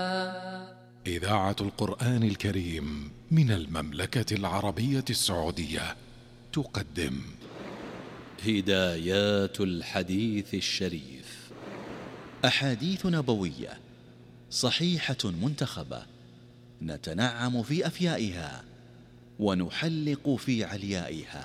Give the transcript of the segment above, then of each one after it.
إذاعة القرآن الكريم من المملكة العربية السعودية تقدم هدايات الحديث الشريف، أحاديث نبوية صحيحة منتخبة، نتنعم في أفيائها ونحلق في عليائها.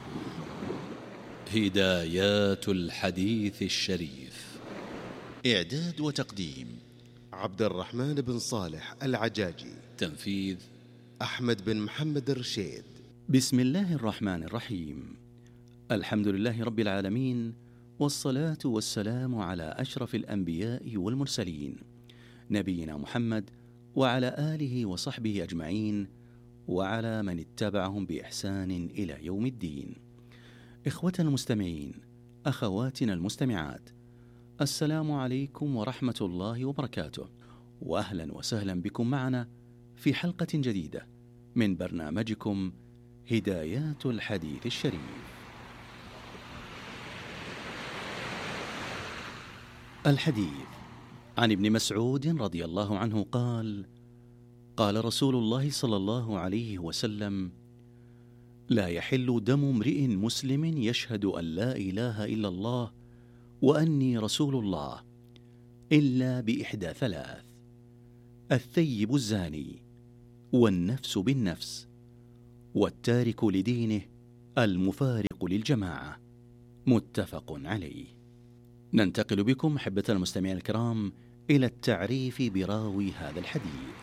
هدايات الحديث الشريف، إعداد وتقديم عبد الرحمن بن صالح العجاجي، تنفيذ أحمد بن محمد الرشيد. بسم الله الرحمن الرحيم. الحمد لله رب العالمين، والصلاة والسلام على أشرف الأنبياء والمرسلين، نبينا محمد وعلى آله وصحبه أجمعين، وعلى من اتبعهم بإحسان إلى يوم الدين. إخوتنا المستمعين، أخواتنا المستمعات، السلام عليكم ورحمة الله وبركاته، وأهلا وسهلا بكم معنا في حلقة جديدة من برنامجكم هدايات الحديث الشريف. الحديث عن ابن مسعود رضي الله عنه قال: قال رسول الله صلى الله عليه وسلم: لا يحل دم امرئ مسلم يشهد أن لا إله إلا الله وأني رسول الله إلا بإحدى ثلاث: الثيب الزاني، والنفس بالنفس، والتارك لدينه المفارق للجماعة. متفق عليه. ننتقل بكم أحبتنا المستمعين الكرام إلى التعريف براوي هذا الحديث.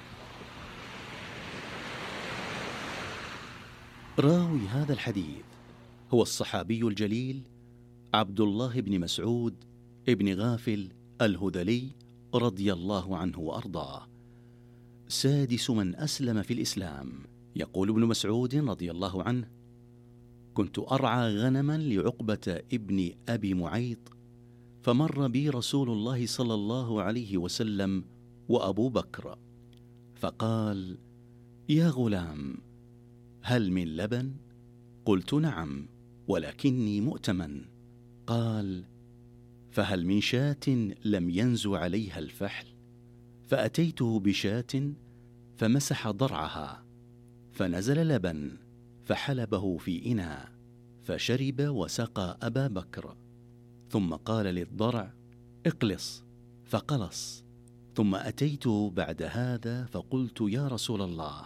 راوي هذا الحديث هو الصحابي الجليل عبد الله بن مسعود ابن غافل الهذلي رضي الله عنه وأرضاه، سادس من أسلم في الإسلام. يقول ابن مسعود رضي الله عنه: كنت أرعى غنما لعقبة ابن أبي معيط، فمر بي رسول الله صلى الله عليه وسلم وأبو بكر، فقال: يا غلام، هل من لبن؟ قلت: نعم، ولكني مؤتمن. قال: فهل من شاة لم ينز عليها الفحل؟ فأتيته بشاة فمسح ضرعها، فنزل لبن فحلبه في إناء، فشرب وسقى أبا بكر، ثم قال للضرع: اقلص، فقلص. ثم أتيته بعد هذا فقلت: يا رسول الله،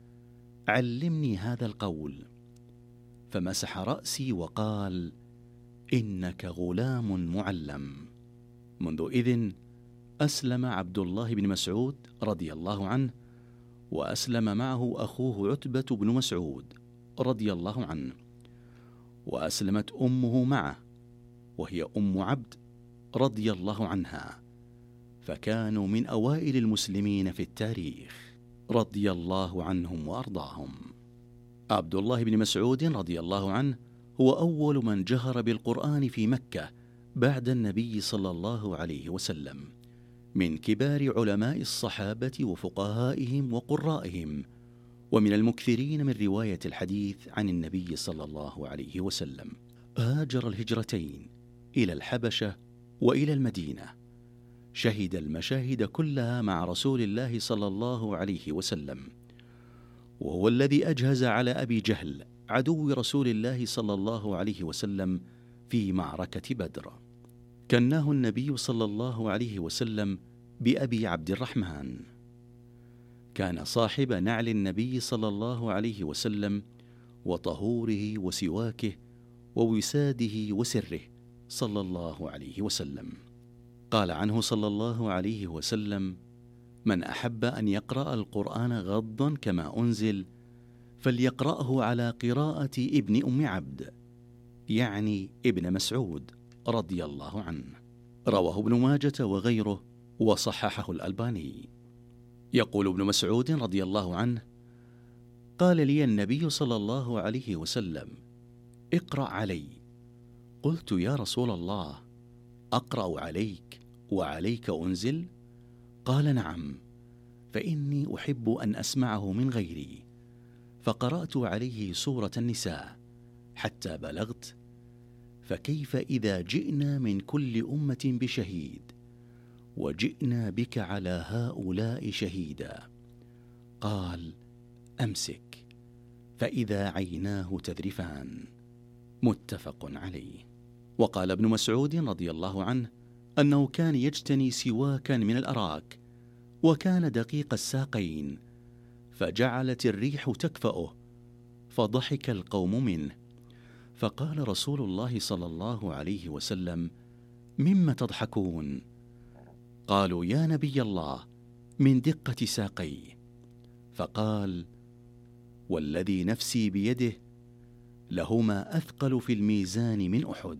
علمني هذا القول. فمسح رأسي وقال: إنك غلام معلم. منذ إذن أسلم عبد الله بن مسعود رضي الله عنه، وأسلم معه أخوه عتبة بن مسعود رضي الله عنه، وأسلمت أمه معه وهي أم عبد رضي الله عنها، فكانوا من أوائل المسلمين في التاريخ رضي الله عنهم وأرضاهم. عبد الله بن مسعود رضي الله عنه هو أول من جهر بالقرآن في مكة بعد النبي صلى الله عليه وسلم، من كبار علماء الصحابة وفقهائهم وقرائهم، ومن المكثرين من رواية الحديث عن النبي صلى الله عليه وسلم. هاجر الهجرتين إلى الحبشة وإلى المدينة، شهد المشاهد كلها مع رسول الله صلى الله عليه وسلم، وهو الذي أجهز على أبي جهل عدو رسول الله صلى الله عليه وسلم في معركة بدر. كناه النبي صلى الله عليه وسلم بأبي عبد الرحمن. كان صاحب نعل النبي صلى الله عليه وسلم، وطهوره وسواكه ووساده وسره صلى الله عليه وسلم. قال عنه صلى الله عليه وسلم: من أحب أن يقرأ القرآن غضا كما أنزل فليقرأه على قراءة ابن أم عبد، يعني ابن مسعود رضي الله عنه. رواه ابن ماجة وغيره وصححه الألباني. يقول ابن مسعود رضي الله عنه: قال لي النبي صلى الله عليه وسلم: اقرأ علي. قلت: يا رسول الله، أقرأ عليك وعليك أنزل؟ قال: نعم، فإني أحب أن أسمعه من غيري. فقرأت عليه سورة النساء حتى بلغت: فكيف إذا جئنا من كل أمة بشهيد وجئنا بك على هؤلاء شهيدا. قال: أمسك، فإذا عيناه تذرفان. متفق عليه. وقال ابن مسعود رضي الله عنه أنه كان يجتني سواكا من الأراك، وكان دقيق الساقين، فجعلت الريح تكفأه، فضحك القوم منه، فقال رسول الله صلى الله عليه وسلم: مما تضحكون؟ قالوا: يا نبي الله، من دقة ساقيه. فقال: والذي نفسي بيده لهما أثقل في الميزان من أحد.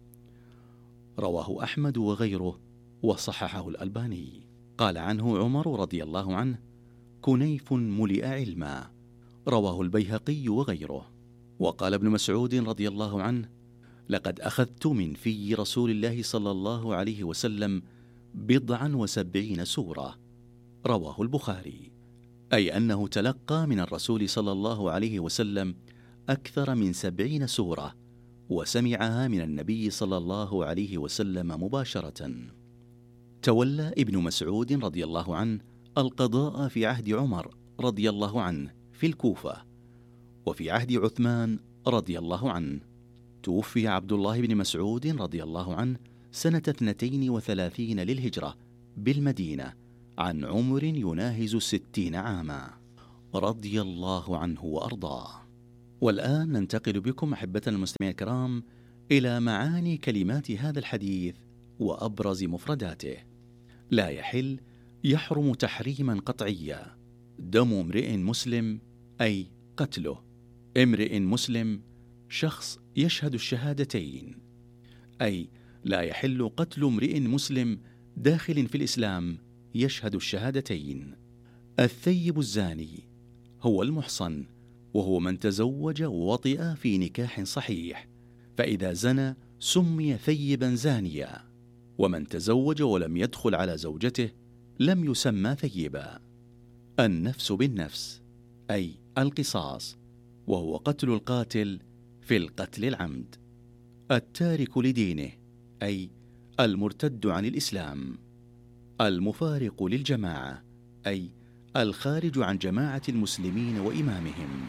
رواه أحمد وغيره وصححه الألباني. قال عنه عمر رضي الله عنه: كنيف ملئ علما. رواه البيهقي وغيره. وقال ابن مسعود رضي الله عنه: لقد أخذت من في رسول الله صلى الله عليه وسلم 70 سورة. رواه البخاري. أي أنه تلقى من الرسول صلى الله عليه وسلم أكثر من 70 سورة، وسمعها من النبي صلى الله عليه وسلم مباشرة. تولى ابن مسعود رضي الله عنه القضاء في عهد عمر رضي الله عنه في الكوفة، وفي عهد عثمان رضي الله عنه. توفي عبد الله بن مسعود رضي الله عنه سنة 32 للهجرة بالمدينة، عن عمر يناهز 60 عاما، رضي الله عنه وأرضاه. والآن ننتقل بكم أحبتنا المستمعين الكرام إلى معاني كلمات هذا الحديث وأبرز مفرداته. لا يحل يحرم تحريما قطعيا دم امرئ مسلم، أي قتله. امرئ مسلم شخص يشهد الشهادتين، أي لا يحل قتل امرئ مسلم داخل في الإسلام يشهد الشهادتين. الثيب الزاني هو المحصن، وهو من تزوج ووطئ في نكاح صحيح، فإذا زنى سمي ثيبا زانيا. ومن تزوج ولم يدخل على زوجته لم يسمى ثيبا. النفس بالنفس، أي القصاص، وهو قتل القاتل في القتل العمد. التارك لدينه، أي المرتد عن الإسلام. المفارق للجماعة، أي الخارج عن جماعة المسلمين وإمامهم.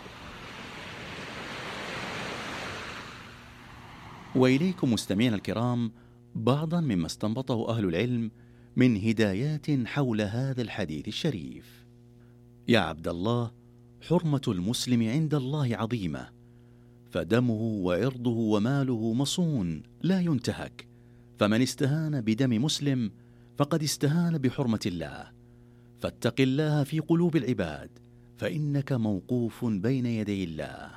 وإليكم مستمعينا الكرام بعضا مما استنبطه أهل العلم من هدايات حول هذا الحديث الشريف. يا عبد الله، حرمة المسلم عند الله عظيمة، فدمه وعرضه وماله مصون لا ينتهك، فمن استهان بدم مسلم فقد استهان بحرمة الله. فاتق الله في قلوب العباد، فإنك موقوف بين يدي الله.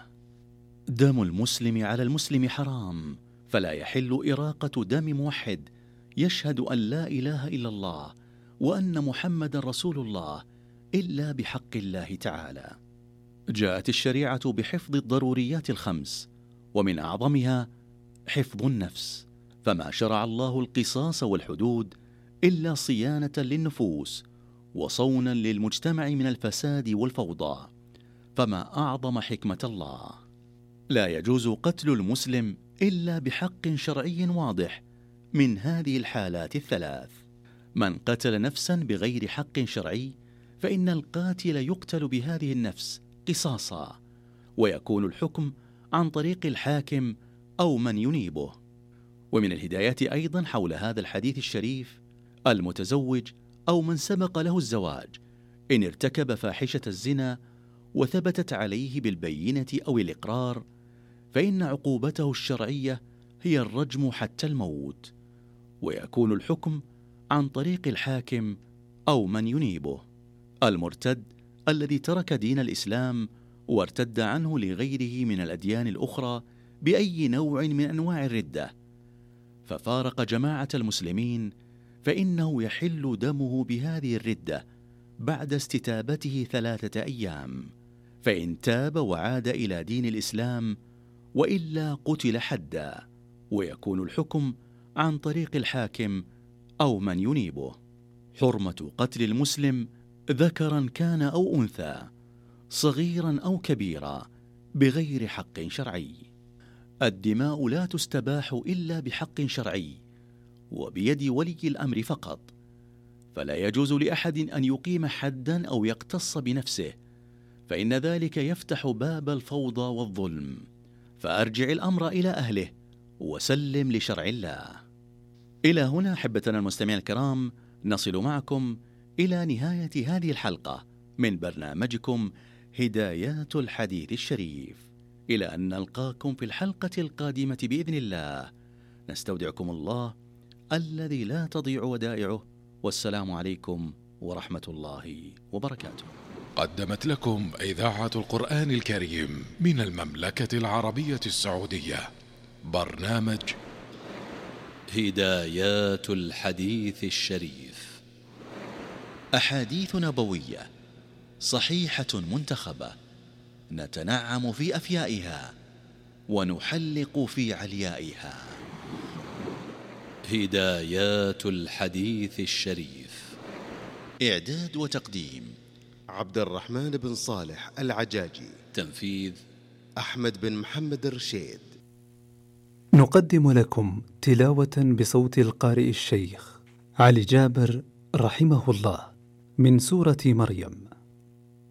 دم المسلم على المسلم حرام، فلا يحل إراقة دم موحد يشهد أن لا إله إلا الله وأن محمد رسول الله إلا بحق الله تعالى. جاءت الشريعة بحفظ الضروريات الخمس، ومن أعظمها حفظ النفس، فما شرع الله القصاص والحدود إلا صيانة للنفوس وصونا للمجتمع من الفساد والفوضى، فما أعظم حكمة الله. لا يجوز قتل المسلم إلا بحق شرعي واضح من هذه الحالات الثلاث: من قتل نفسا بغير حق شرعي فإن القاتل يقتل بهذه النفس قصاصا، ويكون الحكم عن طريق الحاكم أو من ينيبه. ومن الهدايات أيضا حول هذا الحديث الشريف: المتزوج أو من سبق له الزواج إن ارتكب فاحشة الزنا وثبتت عليه بالبينة أو الإقرار، فإن عقوبته الشرعية هي الرجم حتى الموت، ويكون الحكم عن طريق الحاكم أو من ينيبه. المرتد الذي ترك دين الإسلام وارتد عنه لغيره من الأديان الأخرى بأي نوع من أنواع الردة، ففارق جماعة المسلمين، فإنه يحل دمه بهذه الردة بعد استتابته 3 أيام، فإن تاب وعاد إلى دين الإسلام، وإلا قتل حدا، ويكون الحكم عن طريق الحاكم أو من ينيبه. حرمة قتل المسلم ذكرا كان أو أنثى، صغيرا أو كبيرا، بغير حق شرعي. الدماء لا تستباح إلا بحق شرعي، وبيد ولي الأمر فقط، فلا يجوز لأحد أن يقيم حدا أو يقتص بنفسه، فإن ذلك يفتح باب الفوضى والظلم. فأرجع الأمر إلى أهله وسلم لشرع الله. إلى هنا أحبتنا المستمعين الكرام نصل معكم إلى نهاية هذه الحلقة من برنامجكم هدايات الحديث الشريف. إلى أن نلقاكم في الحلقة القادمة بإذن الله، نستودعكم الله الذي لا تضيع ودائعه، والسلام عليكم ورحمة الله وبركاته. قدمت لكم إذاعة القرآن الكريم من المملكة العربية السعودية برنامج هدايات الحديث الشريف، أحاديث نبوية صحيحة منتخبة، نتنعم في أفيائها ونحلق في عليائها. هدايات الحديث الشريف، إعداد وتقديم عبد الرحمن بن صالح العجاجي، تنفيذ أحمد بن محمد الرشيد. نقدم لكم تلاوة بصوت القارئ الشيخ علي جابر رحمه الله من سورة مريم.